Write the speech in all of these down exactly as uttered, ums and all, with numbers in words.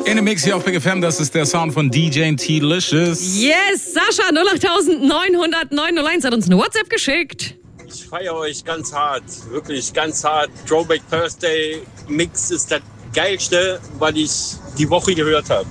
In dem Mix hier auf Big F M, das ist der Sound von D J T-Licious. Yes, Sascha null acht neun null null neun null eins hat uns eine WhatsApp geschickt. Ich feiere euch ganz hart, wirklich ganz hart. Throwback Thursday Mix ist das Geilste, was ich die Woche gehört habe.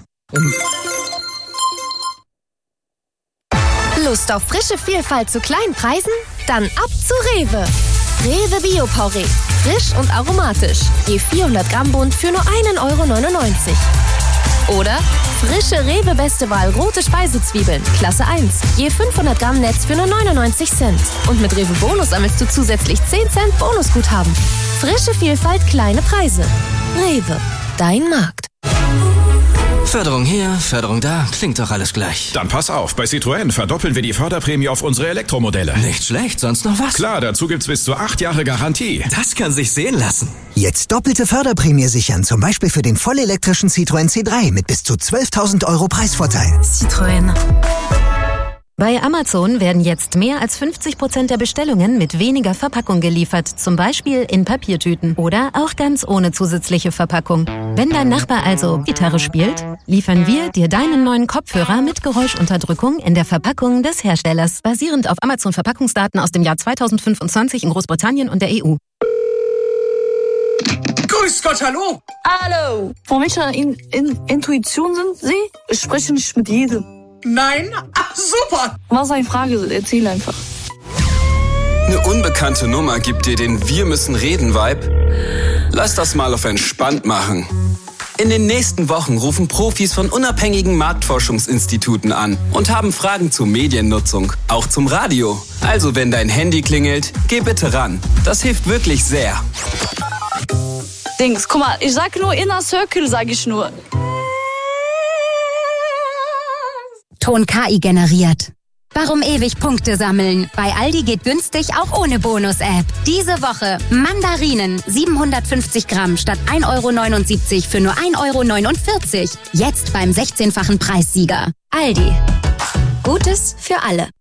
Lust auf frische Vielfalt zu kleinen Preisen? Dann ab zu Rewe. Rewe Bio-Porree. Frisch und aromatisch. Je vierhundert Gramm Bund für nur einen Euro neunundneunzig. Oder frische Rewe Beste Wahl rote Speisezwiebeln, Klasse eins. Je fünfhundert Gramm Netz für nur neunundneunzig Cent. Und mit Rewe Bonus sammelst du zusätzlich zehn Cent Bonusguthaben. Frische Vielfalt, kleine Preise. Rewe, dein Markt. Förderung hier, Förderung da, klingt doch alles gleich. Dann pass auf, bei Citroën verdoppeln wir die Förderprämie auf unsere Elektromodelle. Nicht schlecht, sonst noch was? Klar, dazu gibt's bis zu acht Jahre Garantie. Das kann sich sehen lassen. Jetzt doppelte Förderprämie sichern, zum Beispiel für den vollelektrischen Citroën C drei mit bis zu zwölftausend Euro Preisvorteil. Citroën. Bei Amazon werden jetzt mehr als fünfzig Prozent der Bestellungen mit weniger Verpackung geliefert, zum Beispiel in Papiertüten oder auch ganz ohne zusätzliche Verpackung. Wenn dein Nachbar also Gitarre spielt, liefern wir dir deinen neuen Kopfhörer mit Geräuschunterdrückung in der Verpackung des Herstellers, basierend auf Amazon-Verpackungsdaten aus dem Jahr zweitausendfünfundzwanzig in Großbritannien und der E U. Grüß Gott, hallo! Hallo! Von welcher in, in, Intuition sind Sie? Ich spreche nicht mit jedem. Nein? Ach, super! Was ist eine Frage? Erzähl einfach. Eine unbekannte Nummer gibt dir den Wir-müssen-reden-Vibe? Lass das mal auf entspannt machen. In den nächsten Wochen rufen Profis von unabhängigen Marktforschungsinstituten an und haben Fragen zur Mediennutzung, auch zum Radio. Also wenn dein Handy klingelt, geh bitte ran. Das hilft wirklich sehr. Dings, guck mal, ich sag nur Inner Circle, sag ich nur. Ton K I generiert. Warum ewig Punkte sammeln? Bei Aldi geht günstig auch ohne Bonus-App. Diese Woche Mandarinen siebenhundertfünfzig Gramm statt ein Euro neunundsiebzig für nur ein Euro neunundvierzig. Jetzt beim sechzehnfachen Preissieger. Aldi. Gutes für alle.